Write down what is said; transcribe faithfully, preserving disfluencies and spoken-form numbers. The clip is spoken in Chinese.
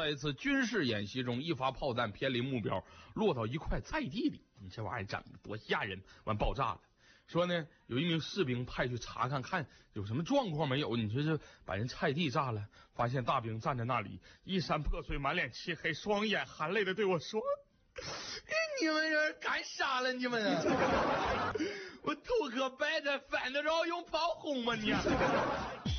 在一次军事演习中，一发炮弹偏离目标，落到一块菜地里。你这玩意儿整的多吓人！完爆炸了。说呢，有一名士兵派去查看，看有什么状况没有。你说这把人菜地炸了，发现大兵站在那里，衣衫破碎，满脸漆黑，双眼含泪的对我说：“你们人干啥了？你们我头壳白的，犯得着用炮轰吗你？”